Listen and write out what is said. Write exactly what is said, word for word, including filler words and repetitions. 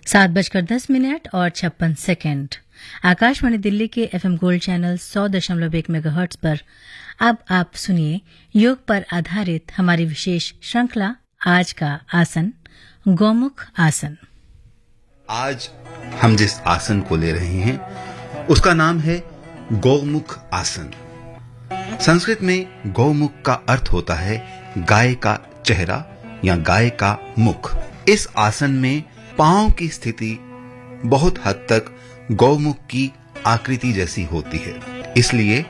सात बजकर दस मिनट और छप्पन सेकंड। आकाशवाणी दिल्ली के एफएम गोल्ड चैनल सौ दशमलव एक मेगाहर्ट्ज पर अब आप सुनिए योग पर आधारित हमारी विशेष श्रृंखला आज का आसन, गौमुख आसन। आज हम जिस आसन को ले रहे हैं उसका नाम है गौमुख आसन। संस्कृत में गौमुख का अर्थ होता है गाय का चेहरा या गाय का मुख। इस आसन में पांव की स्थिति बहुत हद तक गौमुख की आकृति जैसी होती है, इसलिए